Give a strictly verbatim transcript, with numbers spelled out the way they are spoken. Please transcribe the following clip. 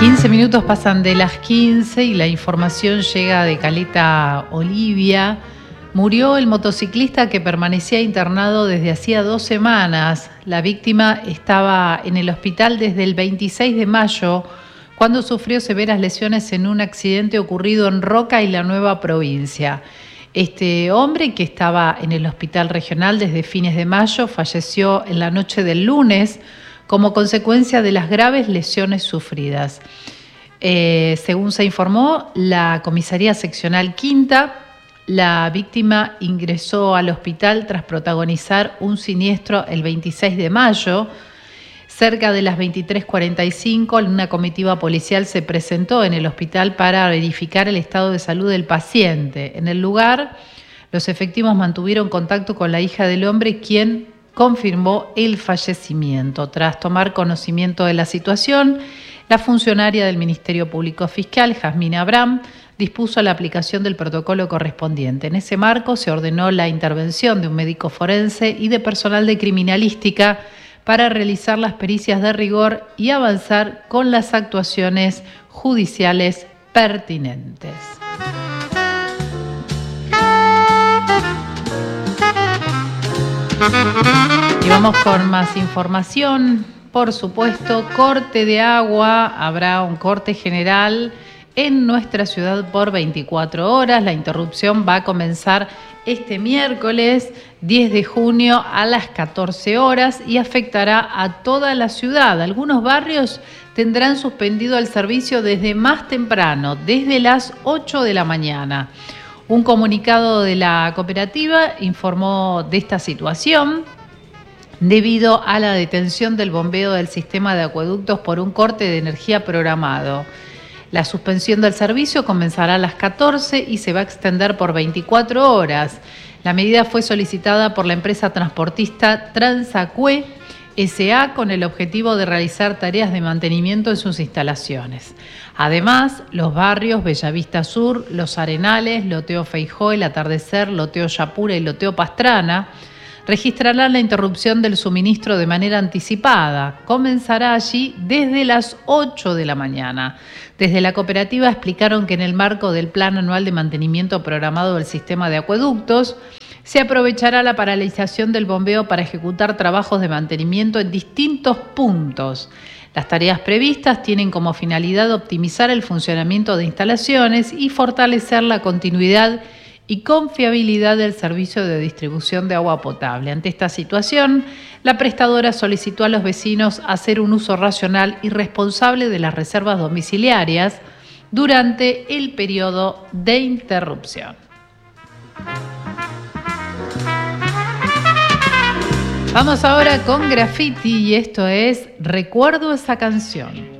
quince minutos pasan de las quince y la información llega de Caleta Olivia. Murió el motociclista que permanecía internado desde hacía dos semanas. La víctima estaba en el hospital desde el veintiséis de mayo, cuando sufrió severas lesiones en un accidente ocurrido en Roca y la Nueva Provincia. Este hombre, que estaba en el hospital regional desde fines de mayo, falleció en la noche del lunes como consecuencia de las graves lesiones sufridas. Eh, según se informó, la comisaría seccional Quinta, la víctima ingresó al hospital tras protagonizar un siniestro el veintiséis de mayo. Cerca de las veintitrés cuarenta y cinco, una comitiva policial se presentó en el hospital para verificar el estado de salud del paciente. En el lugar, los efectivos mantuvieron contacto con la hija del hombre, quien confirmó el fallecimiento. Tras tomar conocimiento de la situación, la funcionaria del Ministerio Público Fiscal, Jazmín Abraham, dispuso la aplicación del protocolo correspondiente. En ese marco se ordenó la intervención de un médico forense y de personal de criminalística para realizar las pericias de rigor y avanzar con las actuaciones judiciales pertinentes. Y vamos con más información. Por supuesto, corte de agua. Habrá un corte general en nuestra ciudad por veinticuatro horas. La interrupción va a comenzar este miércoles diez de junio a las catorce horas y afectará a toda la ciudad. Algunos barrios tendrán suspendido el servicio desde más temprano, desde las ocho de la mañana. Un comunicado de la cooperativa informó de esta situación debido a la detención del bombeo del sistema de acueductos por un corte de energía programado. La suspensión del servicio comenzará a las catorce y se va a extender por veinticuatro horas. La medida fue solicitada por la empresa transportista Transacue S A con el objetivo de realizar tareas de mantenimiento en sus instalaciones. Además, los barrios Bellavista Sur, Los Arenales, Loteo Feijó, El Atardecer, Loteo Yapura y Loteo Pastrana registrarán la interrupción del suministro de manera anticipada. Comenzará allí desde las ocho de la mañana. Desde la cooperativa explicaron que en el marco del Plan Anual de Mantenimiento Programado del Sistema de Acueductos, se aprovechará la paralización del bombeo para ejecutar trabajos de mantenimiento en distintos puntos. Las tareas previstas tienen como finalidad optimizar el funcionamiento de instalaciones y fortalecer la continuidad y confiabilidad del servicio de distribución de agua potable. Ante esta situación, la prestadora solicitó a los vecinos hacer un uso racional y responsable de las reservas domiciliarias durante el periodo de interrupción. Vamos ahora con Graffiti y esto es Recuerdo esa canción.